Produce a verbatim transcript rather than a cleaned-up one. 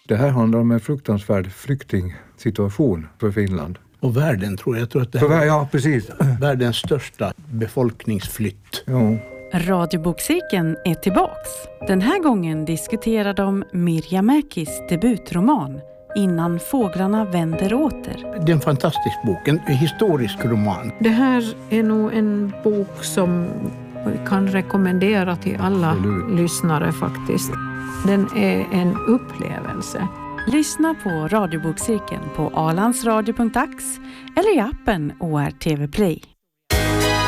Det här handlar om en fruktansvärd flyktingsituation för Finland. Och världen tror jag. jag tror att det här för, ja, precis. är världens största befolkningsflytt. Ja. Radiobokcirkeln är tillbaks. Den här gången diskuterar de Mirja Mäkis debutroman Innan fåglarna vänder åter. Det är en fantastisk bok, en historisk roman. Det här är nog en bok som vi kan rekommendera till alla Absolut. lyssnare faktiskt. Den är en upplevelse. Lyssna på Radiobokcirkeln på alandsradio punkt ax eller i appen O R T V Play.